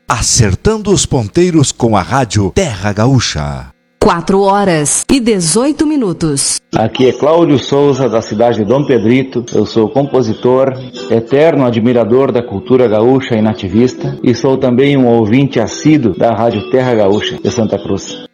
Acertando os ponteiros com a Rádio Terra Gaúcha. 4h18. Aqui é Cláudio Souza, da cidade de Dom Pedrito. Eu sou compositor, eterno admirador da cultura gaúcha e nativista, e sou também um ouvinte assíduo da Rádio Terra Gaúcha de Santa Cruz.